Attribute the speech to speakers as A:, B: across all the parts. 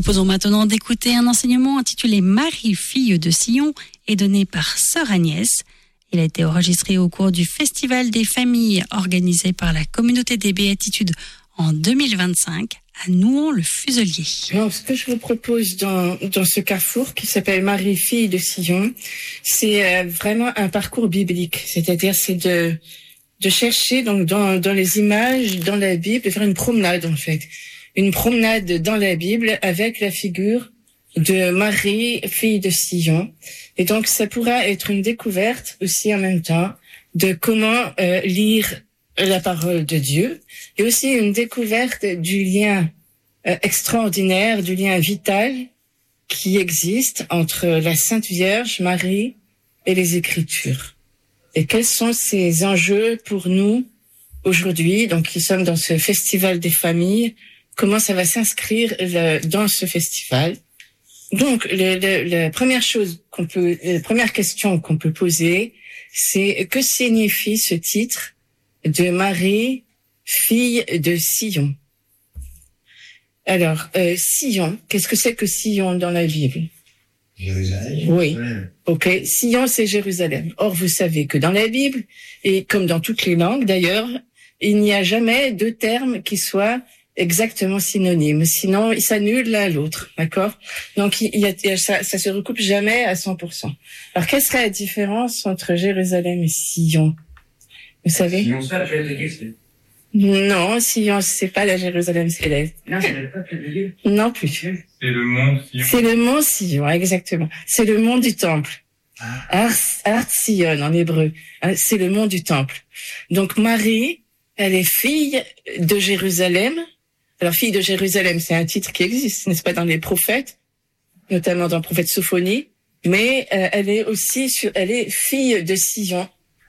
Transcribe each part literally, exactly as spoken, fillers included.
A: proposons maintenant d'écouter un enseignement intitulé Marie, fille de Sion, et donné par Sœur Agnès. Il a été enregistré au cours du Festival des familles organisé par la Communauté des Béatitudes en deux mille vingt-cinq à Nouan-le-Fuselier.
B: Alors, ce que je vous propose dans, dans ce carrefour qui s'appelle Marie, fille de Sion, c'est euh, vraiment un parcours biblique. C'est-à-dire, c'est de, de chercher donc dans, dans les images, dans la Bible, de faire une promenade en fait. Une promenade dans la Bible avec la figure de Marie, fille de Sion. Et donc, ça pourra être une découverte aussi en même temps de comment euh, lire la parole de Dieu, et aussi une découverte du lien euh, extraordinaire, du lien vital qui existe entre la Sainte Vierge, Marie, et les Écritures. Et quels sont ces enjeux pour nous aujourd'hui, donc qui sommes dans ce festival des familles, comment ça va s'inscrire le, dans ce festival. Donc, le, le, la première chose qu'on peut, la première question qu'on peut poser, c'est que signifie ce titre de Marie, fille de Sion. Alors, euh, Sion, qu'est-ce que c'est que Sion dans la Bible?
C: Jérusalem.
B: Oui. Ok. Sion, c'est Jérusalem. Or, vous savez que dans la Bible, et comme dans toutes les langues d'ailleurs, il n'y a jamais deux termes qui soient exactement synonymes. Sinon, ils s'annulent l'un à l'autre. D'accord? Donc, il y a, il y a, ça, ça se recoupe jamais à cent pour cent. Alors, quelle serait la différence entre Jérusalem et Sion? Vous savez?
C: Sion, c'est la Jérusalem céleste.
B: Non, Sion, c'est pas la Jérusalem céleste.
C: Non, c'est le peuple de Dieu.
B: Non plus.
D: C'est le mont Sion.
B: C'est le mont Sion, exactement. C'est le mont du temple.
C: Ah.
B: Ars, Ars Sion en hébreu. C'est le mont du temple. Donc Marie, elle est fille de Jérusalem. Alors, fille de Jérusalem, c'est un titre qui existe, n'est-ce pas, dans les prophètes, notamment dans le prophète Sophonie. Mais euh, elle est aussi, sur, elle est fille de Sion.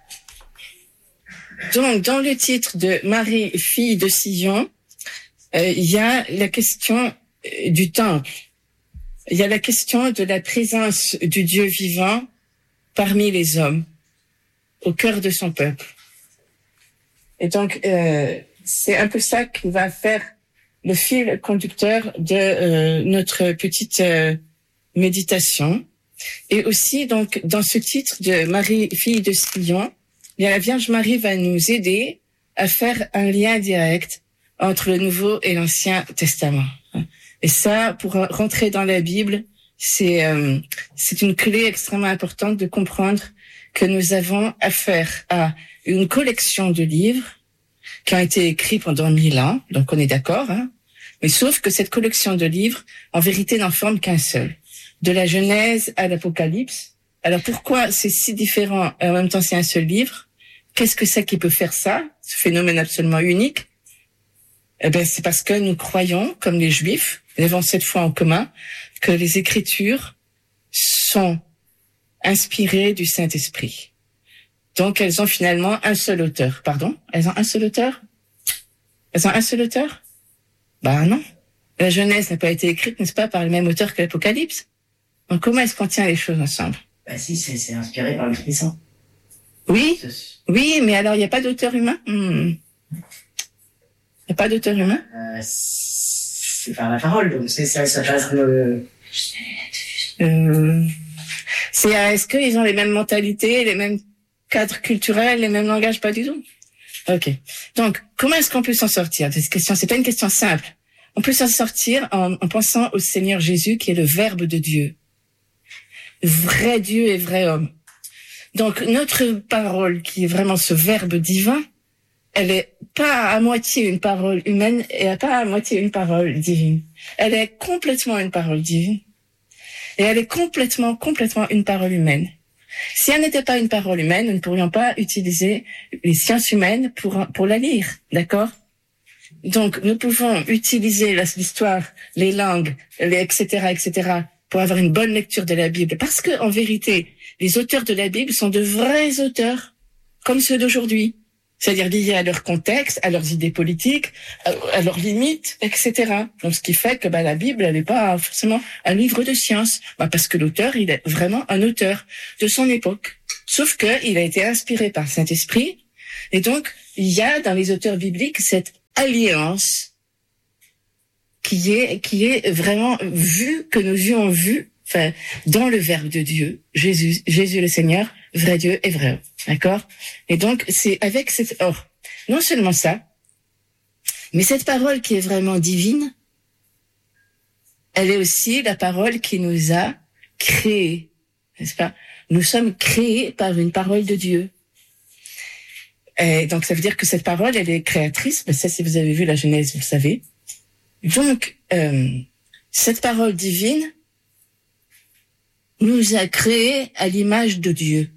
B: Donc, dans le titre de Marie, fille de Sion, euh, il y a la question euh, du temple. Il y a la question de la présence du Dieu vivant parmi les hommes, au cœur de son peuple. Et donc, euh, c'est un peu ça qui va faire le fil conducteur de euh, notre petite euh, méditation. Et aussi, donc, dans ce titre de Marie, fille de Sion, bien, la Vierge Marie va nous aider à faire un lien direct entre le Nouveau et l'Ancien Testament. Et ça, pour rentrer dans la Bible, c'est euh, c'est une clé extrêmement importante de comprendre que nous avons affaire à une collection de livres qui ont été écrits pendant mille ans, donc on est d'accord, hein. Mais sauf que cette collection de livres, en vérité, n'en forme qu'un seul. De la Genèse à l'Apocalypse. Alors pourquoi c'est si différent et en même temps c'est un seul livre? Qu'est-ce que c'est qui peut faire ça, ce phénomène absolument unique? Eh ben, c'est parce que nous croyons, comme les Juifs, nous avons cette foi en commun, que les Écritures sont inspirées du Saint-Esprit. Donc elles ont finalement un seul auteur. Pardon? Elles ont un seul auteur? Elles ont un seul auteur? Ben non. La Genèse n'a pas été écrite, n'est-ce pas, par le même auteur que l'Apocalypse. Donc comment est-ce qu'on tient les choses ensemble?
C: Bah si, c'est, c'est inspiré par l'Esprit Saint.
B: Oui,
C: C'est-
B: oui, mais alors il n'y a pas d'auteur humain? Hmm. Il n'y a pas d'auteur humain?
C: Euh, c'est par la parole, donc c'est ça, ça passe le...
B: Euh, c'est, euh, est-ce qu'ils ont les mêmes mentalités, les mêmes cadres culturels, les mêmes langages? Pas du tout. Ok. Donc, comment est-ce qu'on peut s'en sortir de cette question? C'est pas une question simple. On peut s'en sortir en, en pensant au Seigneur Jésus, qui est le Verbe de Dieu. Vrai Dieu et vrai homme. Donc, notre parole, qui est vraiment ce Verbe divin, elle est pas à moitié une parole humaine et pas à moitié une parole divine. Elle est complètement une parole divine. Et elle est complètement, complètement une parole humaine. Si elle n'était pas une parole humaine, nous ne pourrions pas utiliser les sciences humaines pour, pour la lire. D'accord? Donc, nous pouvons utiliser la- l'histoire, les langues, les, et cetera, et cetera, pour avoir une bonne lecture de la Bible. Parce que, en vérité, les auteurs de la Bible sont de vrais auteurs, comme ceux d'aujourd'hui. C'est-à-dire liés à leur contexte, à leurs idées politiques, à, à leurs limites, et cetera. Donc, ce qui fait que bah, la Bible, elle n'est pas forcément un livre de science, bah, parce que l'auteur, il est vraiment un auteur de son époque. Sauf que il a été inspiré par le Saint-Esprit, et donc il y a dans les auteurs bibliques cette alliance qui est qui est vraiment vu, que nos yeux ont vu, enfin, dans le Verbe de Dieu, Jésus, Jésus le Seigneur, vrai Dieu et vrai homme. D'accord? Et donc, c'est avec cette, oh, non seulement ça, mais cette parole qui est vraiment divine, elle est aussi la parole qui nous a créés, n'est-ce pas? Nous sommes créés par une parole de Dieu. Et donc, ça veut dire que cette parole, elle est créatrice. Mais ça, si vous avez vu la Genèse, vous le savez. Donc, euh, cette parole divine nous a créés à l'image de Dieu.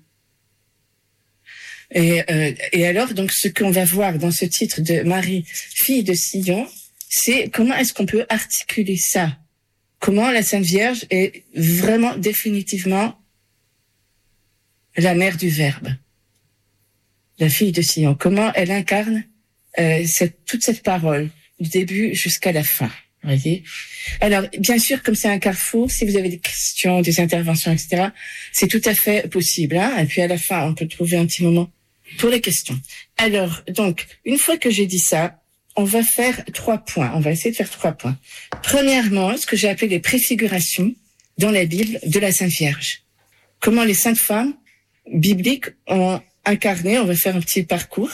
B: Et, euh, et alors, donc, ce qu'on va voir dans ce titre de Marie, fille de Sion, c'est comment est-ce qu'on peut articuler ça? Comment la Sainte Vierge est vraiment définitivement la mère du Verbe, la fille de Sion. Comment elle incarne euh, cette, toute cette parole, du début jusqu'à la fin. Voyez. Alors, bien sûr, comme c'est un carrefour, si vous avez des questions, des interventions, et cetera, c'est tout à fait possible. Hein. Et puis à la fin, on peut trouver un petit moment pour les questions. Alors, donc, une fois que j'ai dit ça, on va faire trois points. On va essayer de faire trois points. Premièrement, ce que j'ai appelé les préfigurations dans la Bible de la Sainte Vierge. Comment les saintes femmes bibliques ont incarné. On va faire un petit parcours.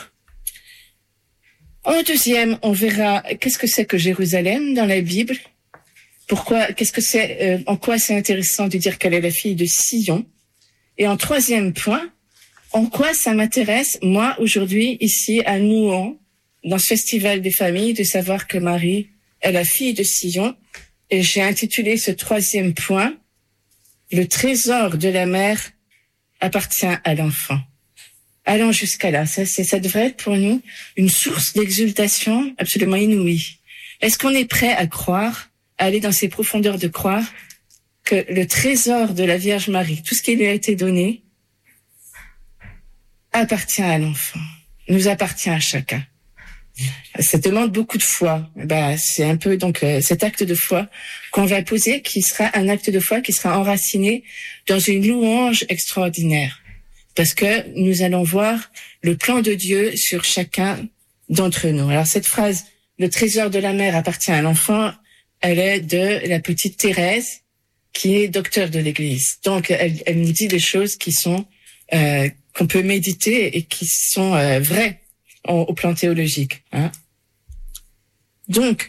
B: En deuxième, on verra qu'est-ce que c'est que Jérusalem dans la Bible. Pourquoi, qu'est-ce que c'est, euh, en quoi c'est intéressant de dire qu'elle est la fille de Sion. Et en troisième point, en quoi ça m'intéresse, moi, aujourd'hui, ici, à Nouan, dans ce festival des familles, de savoir que Marie est la fille de Sion. Et j'ai intitulé ce troisième point, le trésor de la mère appartient à l'enfant. Allons jusqu'à là. Ça, c'est, ça devrait être pour nous une source d'exultation absolument inouïe. Est-ce qu'on est prêt à croire, à aller dans ces profondeurs de croire que le trésor de la Vierge Marie, tout ce qui lui a été donné, appartient à l'enfant, nous appartient à chacun. Ça demande beaucoup de foi. Ben, c'est un peu donc euh, cet acte de foi qu'on va poser, qui sera un acte de foi qui sera enraciné dans une louange extraordinaire. Parce que nous allons voir le plan de Dieu sur chacun d'entre nous. Alors cette phrase, le trésor de la mère appartient à l'enfant, elle est de la petite Thérèse, qui est docteur de l'Église. Donc elle, elle nous dit des choses qui sont euh, qu'on peut méditer et qui sont euh, vraies au, au plan théologique. Hein. Donc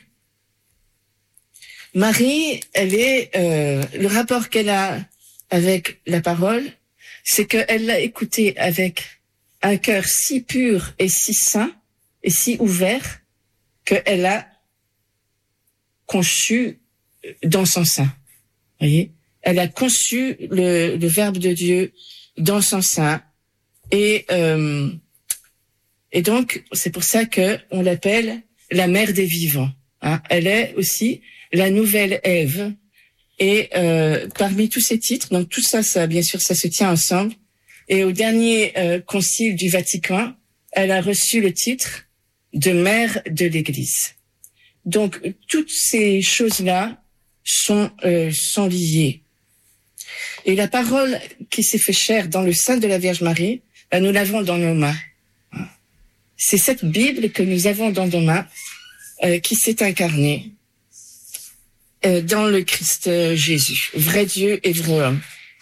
B: Marie, elle est euh, le rapport qu'elle a avec la parole, c'est qu'elle l'a écouté avec un cœur si pur et si saint et si ouvert qu'elle a conçu dans son sein. Voyez, elle a conçu le, le Verbe de Dieu dans son sein et euh, et donc c'est pour ça que on l'appelle la mère des vivants. Hein. Elle est aussi la nouvelle Ève. Et euh, parmi tous ces titres, donc tout ça, ça bien sûr, ça se tient ensemble. Et au dernier euh, concile du Vatican, elle a reçu le titre de mère de l'Église. Donc toutes ces choses-là sont euh, sont liées. Et la parole qui s'est fait chair dans le sein de la Vierge Marie, ben, nous l'avons dans nos mains. C'est cette Bible que nous avons dans nos mains euh, qui s'est incarnée dans le Christ Jésus, vrai Dieu et vrai homme.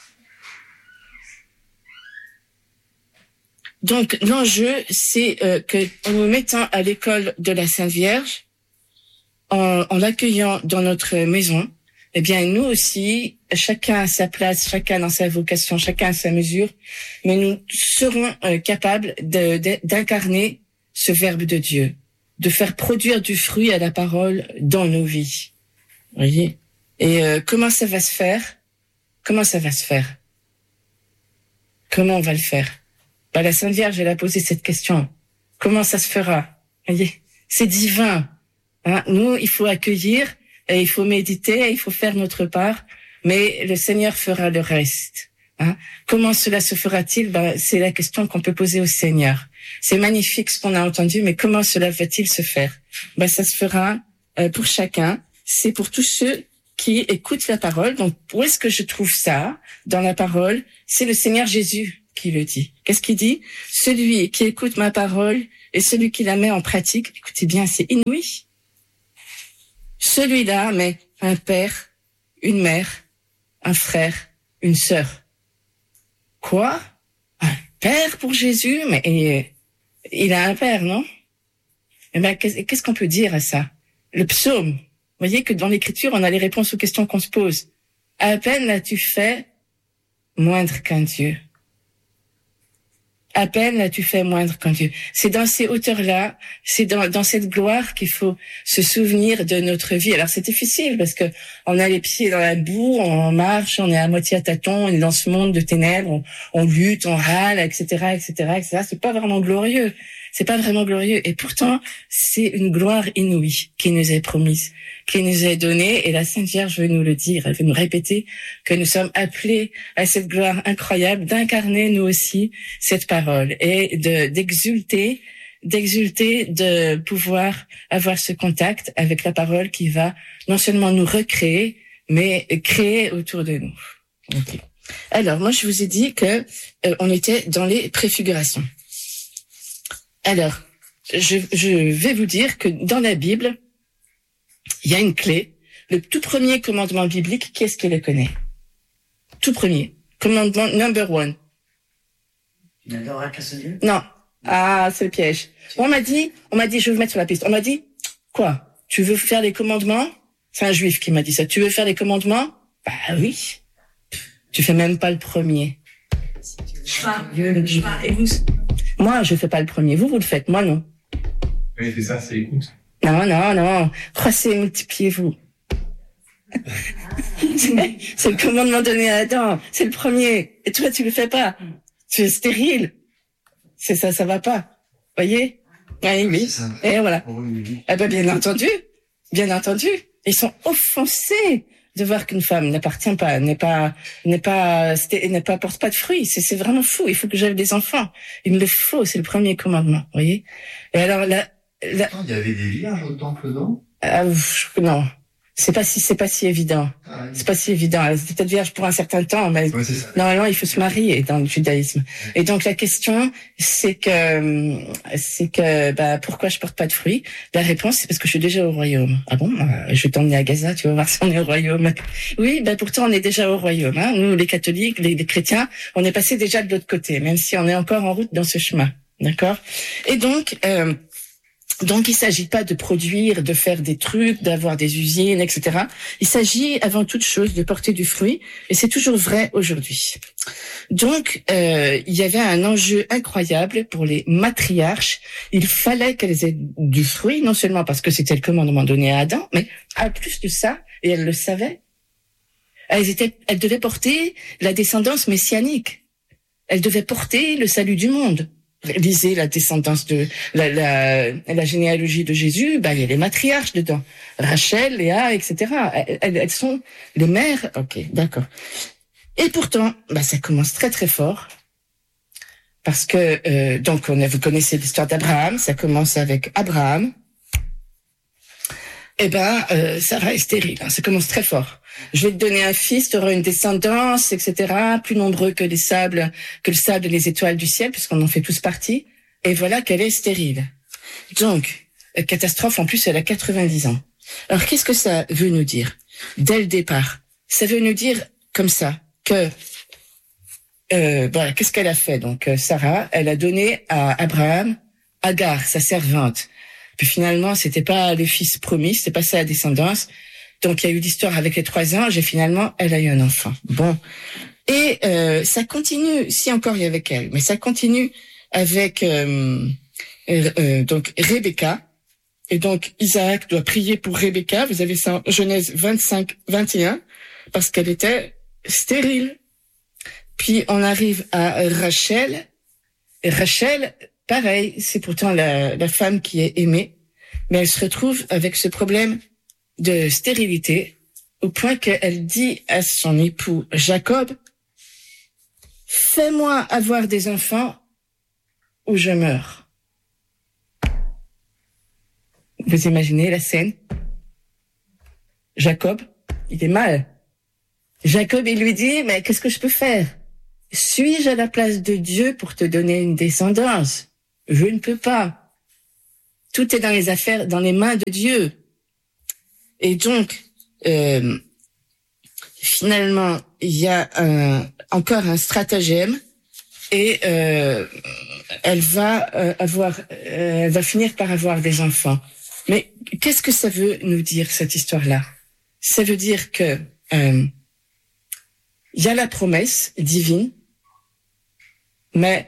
B: Donc l'enjeu, c'est euh, que en nous mettant à l'école de la Sainte Vierge, en, en l'accueillant dans notre maison, eh bien nous aussi, chacun à sa place, chacun dans sa vocation, chacun à sa mesure, mais nous serons euh, capables de, de, d'incarner ce Verbe de Dieu, de faire produire du fruit à la parole dans nos vies. Voyez. Et euh, comment ça va se faire? Comment ça va se faire? Comment on va le faire? Bah, la Sainte Vierge, elle a posé cette question. Comment ça se fera? Voyez, c'est divin. Hein? Nous, il faut accueillir, et il faut méditer, et il faut faire notre part, mais le Seigneur fera le reste. Hein? Comment cela se fera-t-il? Bah, c'est la question qu'on peut poser au Seigneur. C'est magnifique ce qu'on a entendu, mais comment cela va-t-il se faire? Bah, ça se fera euh, pour chacun. C'est pour tous ceux qui écoutent la parole. Donc, où est-ce que je trouve ça dans la parole? C'est le Seigneur Jésus qui le dit. Qu'est-ce qu'il dit? Celui qui écoute ma parole et celui qui la met en pratique, écoutez bien, c'est inouï. Celui-là, mais un père, une mère, un frère, une sœur. Quoi? Un père pour Jésus? Mais il, il a un père, non? Eh ben, qu'est-ce qu'on peut dire à ça? Le psaume. Vous voyez que dans l'écriture, on a les réponses aux questions qu'on se pose. À peine l'as-tu fait moindre qu'un Dieu. À peine l'as-tu fait moindre qu'un Dieu. C'est dans ces hauteurs-là, c'est dans, dans cette gloire qu'il faut se souvenir de notre vie. Alors c'est difficile parce que on a les pieds dans la boue, on marche, on est à moitié à tâtons, on est dans ce monde de ténèbres, on, on lutte, on râle, et cetera, et cetera, et cetera. C'est pas vraiment glorieux. C'est pas vraiment glorieux. Et pourtant, c'est une gloire inouïe qui nous est promise, qui nous est donnée. Et la Sainte Vierge veut nous le dire. Elle veut nous répéter que nous sommes appelés à cette gloire incroyable, d'incarner nous aussi cette parole et de, d'exulter, d'exulter de pouvoir avoir ce contact avec la parole qui va non seulement nous recréer, mais créer autour de nous. Okay. Alors, moi, je vous ai dit que euh, on était dans les préfigurations. Alors, je, je vais vous dire que dans la Bible, il y a une clé. Le tout premier commandement biblique, qui est-ce qui le connaît? Tout premier. Commandement number one.
C: Tu n'adoreras qu'un seul Dieu?
B: Non. Ah, c'est le piège. On m'a dit, on m'a dit, je vais vous mettre sur la piste. On m'a dit, quoi? Tu veux faire les commandements? C'est un juif qui m'a dit ça. Tu veux faire les commandements? Bah oui. Tu fais même pas le premier.
C: Dieu, le Dieu. Et vous?
B: Moi, je fais pas le premier. Vous, vous le faites. Moi, non.
D: Oui, c'est ça, c'est écoute.
B: Non, non, non. Croissez et multipliez-vous. c'est, c'est le commandement donné à Adam. C'est le premier. Et toi, tu le fais pas. Tu es stérile. C'est ça, ça va pas. Voyez? Oui, oui. Et voilà. Eh ben, bien entendu. Bien entendu. Ils sont offensés de voir qu'une femme n'appartient pas, n'est pas, n'est pas, n'est pas, porte pas de fruits. C'est, c'est vraiment fou. Il faut que j'aie des enfants. Il me le faut. C'est le premier commandement. Vous voyez? Et alors, là, là.
D: Il y avait des vierges au temple, non?
B: Ah, non. C'est pas si, c'est pas si évident. Ah, oui. C'est pas si évident. Elle était peut-être vierge pour un certain temps, mais ouais, normalement, il faut se marier dans le judaïsme. Ouais. Et donc, la question, c'est que, c'est que, bah, pourquoi je porte pas de fruits? La réponse, c'est parce que je suis déjà au royaume. Ah bon? Je vais t'emmener à Gaza, tu vas voir si on est au royaume. Oui, bah, pourtant, on est déjà au royaume, hein. Nous, les catholiques, les, les chrétiens, on est passé déjà de l'autre côté, même si on est encore en route dans ce chemin. D'accord? Et donc, euh, Donc, il s'agit pas de produire, de faire des trucs, d'avoir des usines, et cetera. Il s'agit avant toute chose de porter du fruit, et c'est toujours vrai aujourd'hui. Donc, euh, il y avait un enjeu incroyable pour les matriarches. Il fallait qu'elles aient du fruit, non seulement parce que c'était le commandement donné à Adam, mais à plus de ça, et elles le savaient. Elles étaient, elles devaient porter la descendance messianique. Elles devaient porter le salut du monde. Lisez la descendance de la, la, la généalogie de Jésus, bah, il y a les matriarches dedans. Rachel, Léa, et cetera. Elles, elles sont les mères. Ok, d'accord. Et pourtant, bah, ça commence très très fort. Parce que, euh, donc, on a, vous connaissez l'histoire d'Abraham, ça commence avec Abraham. Eh ben, euh, Sarah est stérile, hein, ça commence très fort. Je vais te donner un fils, tu auras une descendance, et cetera, plus nombreux que les sables, que le sable et les étoiles du ciel, puisqu'on en fait tous partie. Et voilà qu'elle est stérile. Donc, catastrophe, en plus, elle a quatre-vingt-dix ans. Alors, qu'est-ce que ça veut nous dire? Dès le départ, ça veut nous dire comme ça, que, euh, voilà, qu'est-ce qu'elle a fait? Donc, Sarah, elle a donné à Abraham Agar, sa servante. Puis finalement, c'était pas le fils promis, c'était pas sa descendance. Donc, il y a eu l'histoire avec les trois anges et finalement, elle a eu un enfant. Bon. Et euh, ça continue, si encore il y avait elle, mais ça continue avec euh, euh, donc Rebecca. Et donc, Isaac doit prier pour Rebecca. Vous avez ça en Genèse vingt-cinq, vingt et un, parce qu'elle était stérile. Puis, on arrive à Rachel. Et Rachel, pareil, c'est pourtant la, la femme qui est aimée, mais elle se retrouve avec ce problème de stérilité, au point qu'elle dit à son époux Jacob, « Fais-moi avoir des enfants ou je meurs. » Vous imaginez la scène? Jacob, il est mal. Jacob, il lui dit, « Mais qu'est-ce que je peux faire? Suis-je à la place de Dieu pour te donner une descendance? Je ne peux pas. Tout est dans les affaires, dans les mains de Dieu. » Et donc, euh, finalement, il y a un, encore un stratagème et euh, elle va euh, avoir, euh, elle va finir par avoir des enfants. Mais qu'est-ce que ça veut nous dire cette histoire-là? Ça veut dire que euh, il y a la promesse divine, mais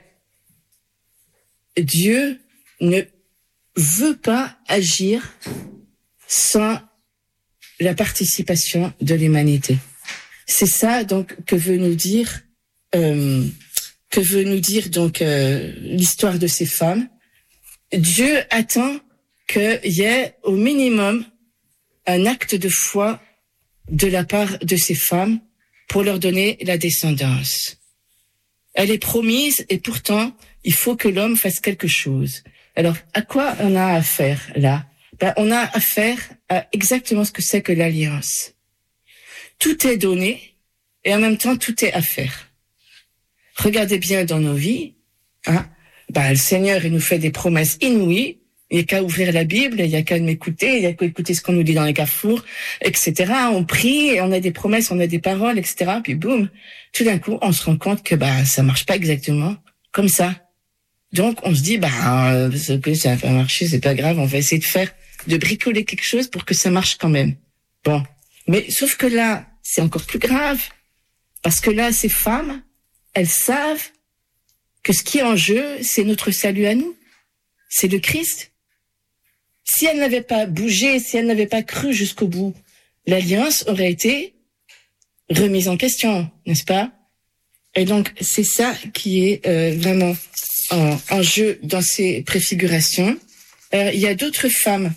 B: Dieu ne veut pas agir sans la participation de l'humanité. C'est ça donc que veut nous dire euh, que veut nous dire donc euh, l'histoire de ces femmes. Dieu attend qu'il y ait au minimum un acte de foi de la part de ces femmes pour leur donner la descendance. Elle est promise et pourtant, il faut que l'homme fasse quelque chose. Alors, à quoi on a affaire là? Ben, on a affaire à exactement ce que c'est que l'alliance. Tout est donné et en même temps, tout est à faire. Regardez bien dans nos vies, hein, ben, le Seigneur il nous fait des promesses inouïes. Il n'y a qu'à ouvrir la Bible, il n'y a qu'à m'écouter, il n'y a qu'à écouter ce qu'on nous dit dans les carrefours, et cetera. On prie, et on a des promesses, on a des paroles, et cetera. Puis boum, tout d'un coup, on se rend compte que bah ça marche pas exactement comme ça. Donc on se dit bah euh, que ça va pas marcher, c'est pas grave, on va essayer de faire, de bricoler quelque chose pour que ça marche quand même. Bon, mais sauf que là, c'est encore plus grave parce que là, ces femmes, elles savent que ce qui est en jeu, c'est notre salut à nous, c'est le Christ. Si elle n'avait pas bougé, si elle n'avait pas cru jusqu'au bout, l'alliance aurait été remise en question, n'est-ce pas? Et donc, c'est ça qui est euh, vraiment en, en jeu dans ces préfigurations. Euh, il y a d'autres femmes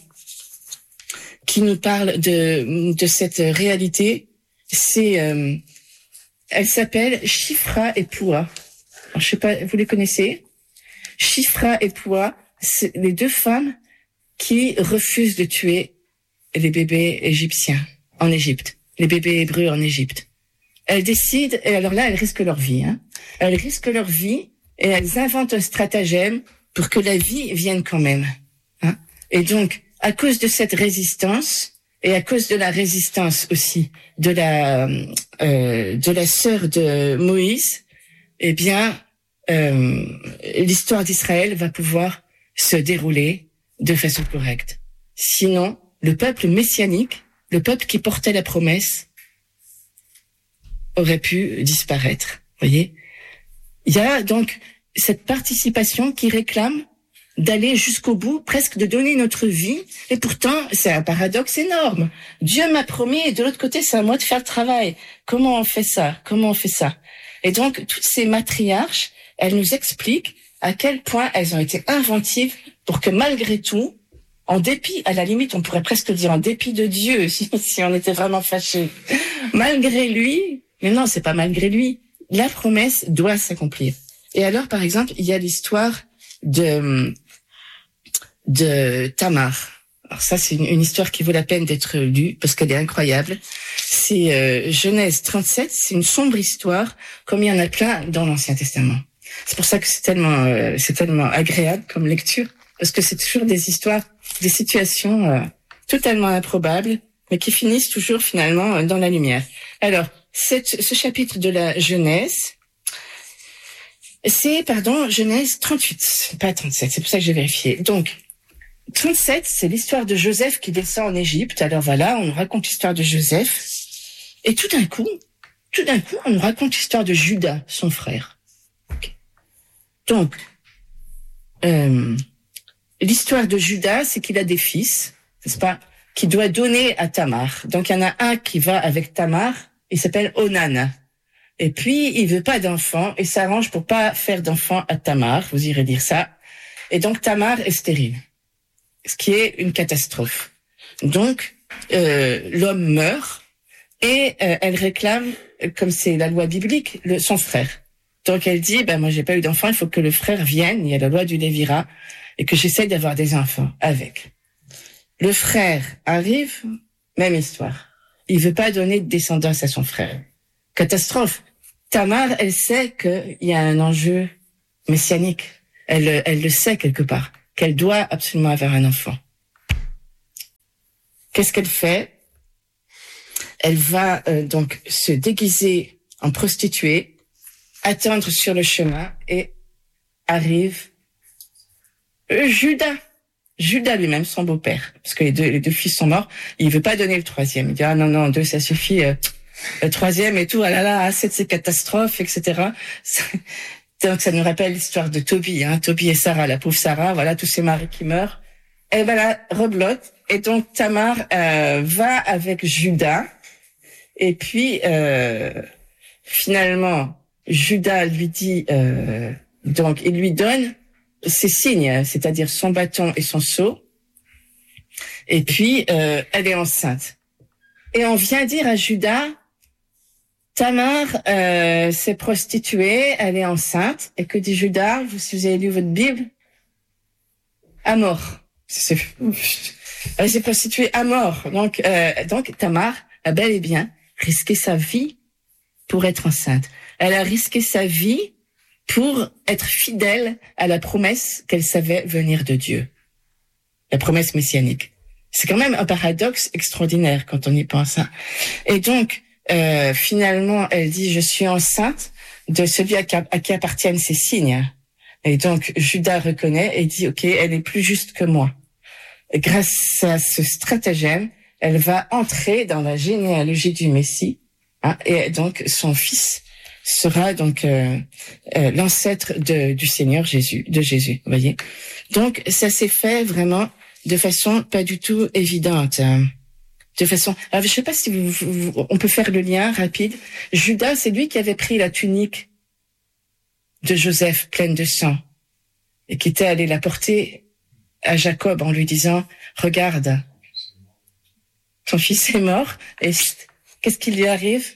B: qui nous parlent de, de cette réalité. C'est, euh, elles s'appellent Shifra et Poua. Alors, je sais pas, vous les connaissez? Shifra et Poua, c'est les deux femmes qui refusent de tuer les bébés égyptiens en Égypte, les bébés hébreux en Égypte. Elles décident, et alors là, elles risquent leur vie. Hein. Elles risquent leur vie et elles inventent un stratagème pour que la vie vienne quand même. Hein. Et donc, à cause de cette résistance et à cause de la résistance aussi de la euh, de la sœur de Moïse, eh bien, euh, l'histoire d'Israël va pouvoir se dérouler de façon correcte. Sinon, le peuple messianique, le peuple qui portait la promesse, aurait pu disparaître. Voyez, il y a donc cette participation qui réclame d'aller jusqu'au bout, presque de donner notre vie. Et pourtant, c'est un paradoxe énorme. Dieu m'a promis et de l'autre côté, c'est à moi de faire le travail. Comment on fait ça? Comment on fait ça? Et donc, toutes ces matriarches, elles nous expliquent à quel point elles ont été inventives pour que malgré tout, en dépit, à la limite, on pourrait presque dire en dépit de Dieu, si, si on était vraiment fâchés, malgré lui, mais non, c'est pas malgré lui, la promesse doit s'accomplir. Et alors, par exemple, il y a l'histoire de de Tamar. Alors ça, c'est une, une histoire qui vaut la peine d'être lue parce qu'elle est incroyable. C'est euh, Genèse trente-sept, c'est une sombre histoire, comme il y en a plein dans l'Ancien Testament. C'est pour ça que c'est tellement, euh, c'est tellement agréable comme lecture, parce que c'est toujours des histoires, des situations euh, totalement improbables, mais qui finissent toujours finalement dans la lumière. Alors, cette, ce chapitre de la Genèse, c'est, pardon, Genèse trente-huit, pas trente-sept, c'est pour ça que j'ai vérifié. Donc, trente-sept, c'est l'histoire de Joseph qui descend en Égypte. Alors voilà, on nous raconte l'histoire de Joseph. Et tout d'un coup, tout d'un coup, on nous raconte l'histoire de Judas, son frère. Okay. Donc, euh, l'histoire de Judas, c'est qu'il a des fils, n'est-ce pas, qui doit donner à Tamar. Donc, il y en a un qui va avec Tamar, il s'appelle Onan. Et puis, il veut pas d'enfant et s'arrange pour pas faire d'enfant à Tamar. Vous irez dire ça. Et donc, Tamar est stérile, ce qui est une catastrophe. Donc, euh, l'homme meurt et euh, elle réclame, comme c'est la loi biblique, le, son frère. Donc, elle dit, ben moi, j'ai pas eu d'enfant, il faut que le frère vienne, il y a la loi du Lévira, et que j'essaie d'avoir des enfants avec. Le frère arrive, même histoire. Il veut pas donner de descendance à son frère. Catastrophe. Tamar, elle sait qu'il y a un enjeu messianique. Elle, elle le sait quelque part, qu'elle doit absolument avoir un enfant. Qu'est-ce qu'elle fait? elle va euh, donc se déguiser en prostituée, attendre sur le chemin et arrive euh, Judas. Judas lui-même, son beau-père, parce que les deux, les deux fils sont morts. Il veut pas donner le troisième. Il dit, ah non, non, deux, ça suffit. Euh, le troisième et tout, ah là là, c'est de ces catastrophes, et cetera. Donc ça nous rappelle l'histoire de Tobie, hein, Tobie et Sarah, la pauvre Sarah, voilà, tous ces maris qui meurent. Et ben là, reblote. Et donc Tamar euh, va avec Judas. Et puis, euh, finalement, Judas lui dit, euh, donc il lui donne ses signes, c'est-à-dire son bâton et son seau. Et puis, euh, elle est enceinte. Et on vient dire à Judas, Tamar euh, s'est prostituée, elle est enceinte. Et que dit Judas, vous, si vous avez lu votre Bible? À mort. C'est, elle s'est prostituée à mort. Donc, euh, donc Tamar a bel et bien risqué sa vie pour être enceinte. Elle a risqué sa vie pour être fidèle à la promesse qu'elle savait venir de Dieu. La promesse messianique. C'est quand même un paradoxe extraordinaire quand on y pense. Hein. Et donc, euh, finalement, elle dit, je suis enceinte de celui à qui, à qui appartiennent ces signes. Et donc, Judas reconnaît et dit, OK, elle est plus juste que moi. Et grâce à ce stratagème, elle va entrer dans la généalogie du Messie. Hein, et donc, son fils sera donc euh, euh, l'ancêtre de, du Seigneur Jésus, de Jésus, vous voyez. Donc, ça s'est fait vraiment de façon pas du tout évidente. Hein. De façon, alors, je sais pas si vous, vous, on peut faire le lien rapide. Judas, c'est lui qui avait pris la tunique de Joseph pleine de sang et qui était allé la porter à Jacob en lui disant, regarde, ton fils est mort et qu'est-ce qui lui arrive?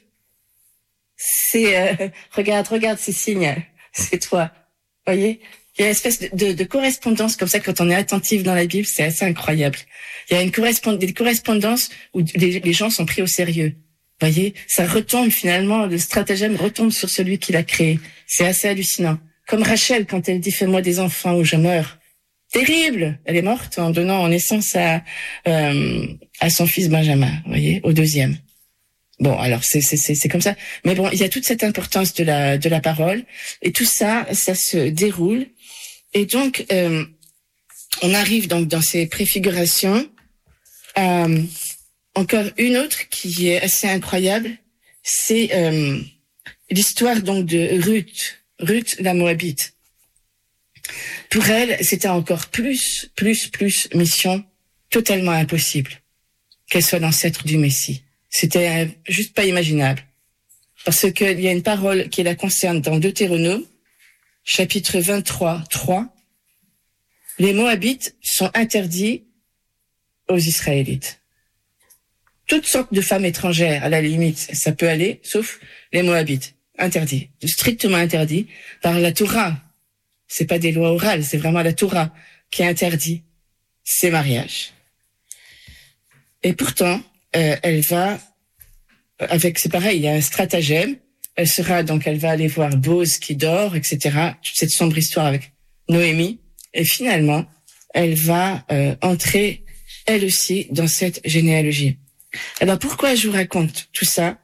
B: C'est, euh, regarde, regarde ces signes, c'est toi. Voyez? Il y a une espèce de, de, de correspondance comme ça quand on est attentif dans la Bible, c'est assez incroyable. Il y a une correspond- des correspondances où les, les gens sont pris au sérieux. Voyez? Ça retombe finalement, le stratagème retombe sur celui qui l'a créé. C'est assez hallucinant. Comme Rachel quand elle dit fais-moi des enfants ou je meurs. Terrible! Elle est morte en donnant naissance à, euh, à son fils Benjamin, voyez? Au deuxième. Bon, alors c'est c'est c'est c'est comme ça. Mais bon, il y a toute cette importance de la de la parole et tout ça, ça se déroule. Et donc, euh, on arrive donc dans ces préfigurations. Euh, encore une autre qui est assez incroyable, c'est euh, l'histoire donc de Ruth, Ruth la Moabite. Pour elle, c'était encore plus, plus, plus mission totalement impossible qu'elle soit l'ancêtre du Messie. C'était juste pas imaginable. Parce qu'il y a une parole qui la concerne dans Deutéronome, chapitre vingt-trois, trois. Les Moabites sont interdits aux Israélites. Toutes sortes de femmes étrangères, à la limite, ça peut aller, sauf les Moabites. Interdits. Strictement interdits par la Torah. C'est pas des lois orales, c'est vraiment la Torah qui interdit ces mariages. Et pourtant, euh, elle va, avec, c'est pareil, il y a un stratagème. Elle sera, donc, elle va aller voir Bose qui dort, et cetera. Toute cette sombre histoire avec Noémie. Et finalement, elle va euh, entrer, elle aussi, dans cette généalogie. Alors, pourquoi je vous raconte tout ça?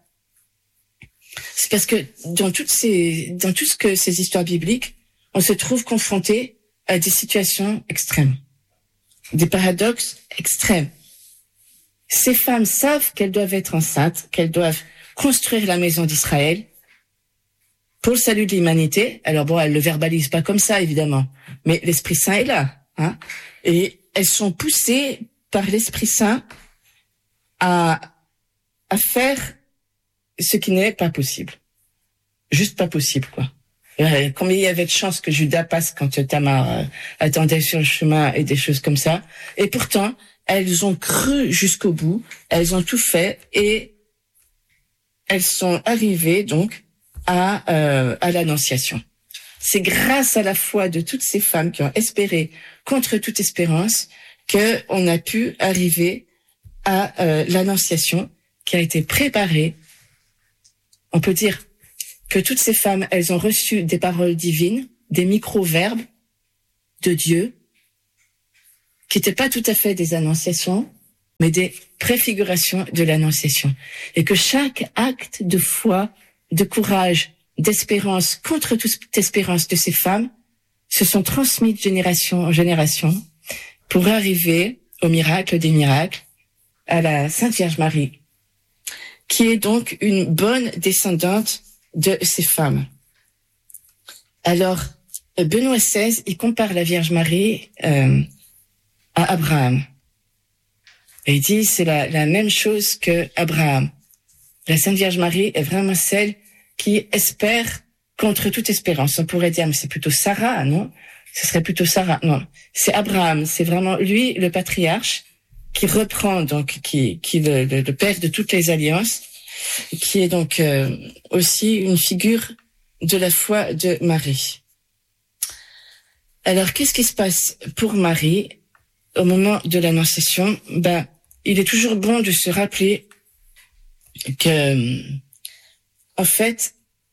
B: C'est parce que dans toutes ces, dans tout ce que ces histoires bibliques, on se trouve confronté à des situations extrêmes, des paradoxes extrêmes. Ces femmes savent qu'elles doivent être enceintes, qu'elles doivent construire la maison d'Israël pour le salut de l'humanité. Alors bon, elles le verbalisent pas comme ça, évidemment, mais l'Esprit Saint est là, hein. Et elles sont poussées par l'Esprit Saint à, à faire ce qui n'est pas possible. Juste pas possible, quoi. Euh, combien il y avait de chances que Judas passe quand Tamar euh, attendait sur le chemin et des choses comme ça. Et pourtant, elles ont cru jusqu'au bout, elles ont tout fait et elles sont arrivées donc à, euh, à l'Annonciation. C'est grâce à la foi de toutes ces femmes qui ont espéré contre toute espérance que on a pu arriver à euh, l'Annonciation qui a été préparée. On peut dire que toutes ces femmes, elles ont reçu des paroles divines, des micro-verbes de Dieu, qui n'étaient pas tout à fait des annonciations, mais des préfigurations de l'Annonciation. Et que chaque acte de foi, de courage, d'espérance, contre toute espérance de ces femmes, se sont transmis de génération en génération pour arriver au miracle des miracles, à la Sainte Vierge Marie, qui est donc une bonne descendante de ces femmes. Alors, Benoît seize, il compare la Vierge Marie euh, à Abraham. Et il dit, c'est la, la même chose que Abraham. La Sainte Vierge Marie est vraiment celle qui espère contre toute espérance. On pourrait dire, mais c'est plutôt Sarah, non? Ce serait plutôt Sarah. Non, c'est Abraham. C'est vraiment lui, le patriarche, qui reprend, donc, qui, qui le, le, le père de toutes les alliances, qui est donc euh, aussi une figure de la foi de Marie. Alors, qu'est-ce qui se passe pour Marie au moment de l'Annonciation? Ben, il est toujours bon de se rappeler que, en fait,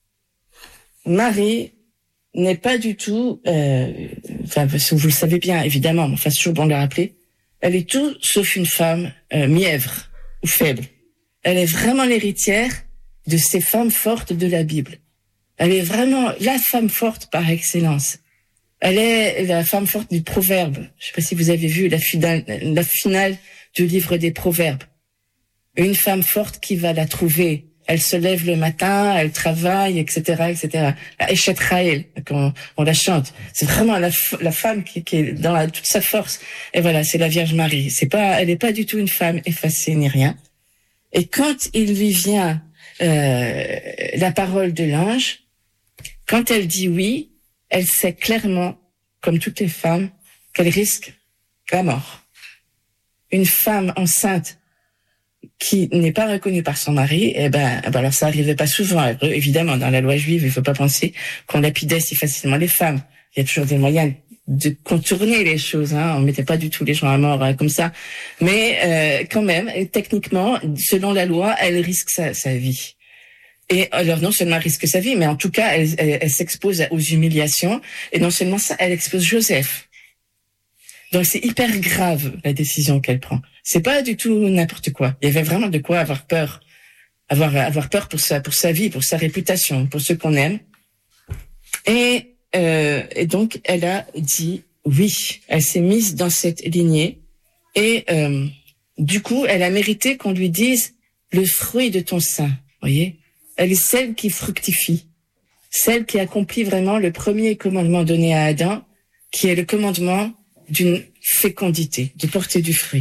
B: Marie n'est pas du tout, euh, enfin, vous le savez bien, évidemment, mais enfin, c'est toujours bon de le rappeler, elle est tout sauf une femme euh, mièvre ou faible. Elle est vraiment l'héritière de ces femmes fortes de la Bible. Elle est vraiment la femme forte par excellence. Elle est la femme forte du Proverbe. Je ne sais pas si vous avez vu la finale, la finale du livre des Proverbes. Une femme forte qui va la trouver. Elle se lève le matin, elle travaille, et cetera, et cetera. La Eshet Raël, qu'on on la chante. C'est vraiment la, la femme qui, qui est dans la, toute sa force. Et voilà, c'est la Vierge Marie. C'est pas, elle n'est pas du tout une femme effacée ni rien. Et quand il lui vient euh, la parole de l'ange, quand elle dit oui, elle sait clairement, comme toutes les femmes, qu'elle risque la mort. Une femme enceinte qui n'est pas reconnue par son mari, eh ben, ben alors ça arrivait pas souvent. Évidemment, dans la loi juive, il faut pas penser qu'on lapidait si facilement les femmes. Il y a toujours des moyens de contourner les choses. Hein. On mettait pas du tout les gens à mort hein, comme ça. Mais euh, quand même, techniquement, selon la loi, elle risque sa, sa vie. Et alors non seulement elle risque sa vie, mais en tout cas, elle, elle, elle s'expose aux humiliations. Et non seulement ça, elle expose Joseph. Donc c'est hyper grave la décision qu'elle prend. C'est pas du tout n'importe quoi. Il y avait vraiment de quoi avoir peur, avoir avoir peur pour sa pour sa vie, pour sa réputation, pour ceux qu'on aime. Et, euh, et donc elle a dit oui. Elle s'est mise dans cette lignée et euh, du coup elle a mérité qu'on lui dise le fruit de ton sein. Voyez. Elle est celle qui fructifie, celle qui accomplit vraiment le premier commandement donné à Adam, qui est le commandement d'une fécondité, de porter du fruit.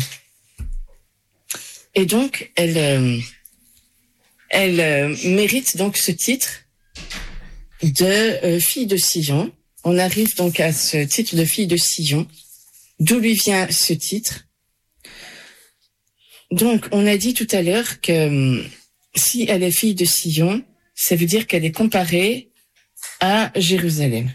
B: Et donc, elle, euh, elle euh, mérite donc ce titre de euh, fille de Sion. On arrive donc à ce titre de fille de Sion. D'où lui vient ce titre? Donc, on a dit tout à l'heure que si elle est fille de Sion, ça veut dire qu'elle est comparée à Jérusalem.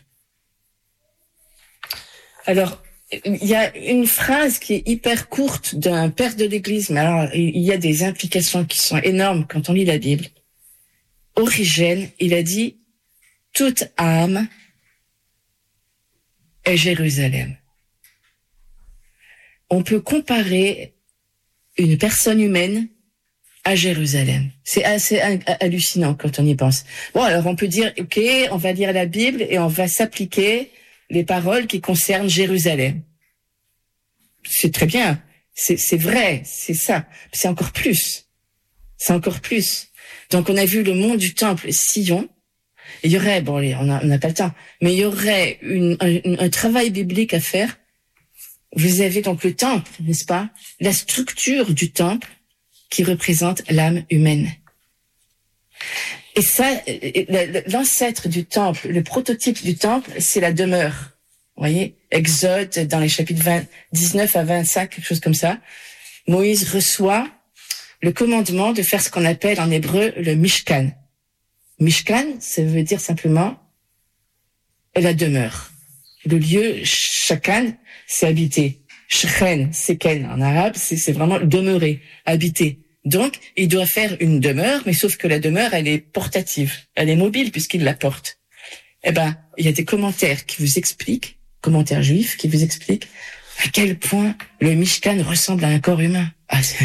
B: Alors, il y a une phrase qui est hyper courte d'un père de l'Église, mais alors il y a des implications qui sont énormes quand on lit la Bible. Origène, il a dit « Toute âme est Jérusalem ». On peut comparer une personne humaine à Jérusalem. C'est assez hallucinant quand on y pense. Bon, alors on peut dire, ok, on va lire la Bible et on va s'appliquer les paroles qui concernent Jérusalem. C'est très bien, c'est, c'est vrai, c'est ça. C'est encore plus. C'est encore plus. Donc on a vu le mont du temple Sion. Il y aurait, bon, on n'a on a pas le temps, mais il y aurait une, un, un travail biblique à faire. Vous avez donc le temple, n'est-ce pas? La structure du temple qui représente l'âme humaine. Et ça, l'ancêtre du temple, le prototype du temple, c'est la demeure. Vous voyez, Exode, dans les chapitres vingt, dix-neuf à vingt-cinq, quelque chose comme ça, Moïse reçoit le commandement de faire ce qu'on appelle en hébreu le Mishkan. Mishkan, ça veut dire simplement la demeure. Le lieu, shakan, c'est habiter. Shchen, c'est ken en arabe, c'est, c'est vraiment demeurer, habiter. Donc, il doit faire une demeure, mais sauf que la demeure, elle est portative, elle est mobile puisqu'il la porte. Eh ben, il y a des commentaires qui vous expliquent, commentaires juifs qui vous expliquent à quel point le Mishkan ressemble à un corps humain. Ah, c'est